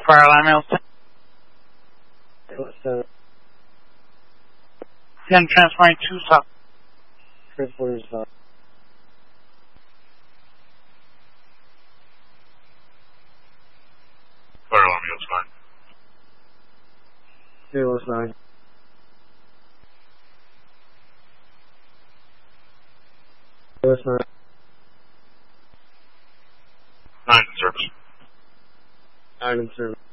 Fire alarm Milton. 10 transferring 2 south. Transporter south. Fire alarm yields 9. Zero 9. Zero 9. 9 in service. 9 in service.